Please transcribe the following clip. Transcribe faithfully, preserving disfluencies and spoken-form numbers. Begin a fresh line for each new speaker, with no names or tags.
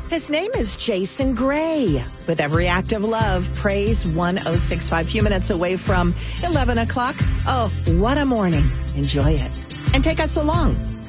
His name is Jason Gray. With every act of love, praise one oh six point five. A few minutes away from eleven o'clock. Oh, what a morning. Enjoy it. And take us along.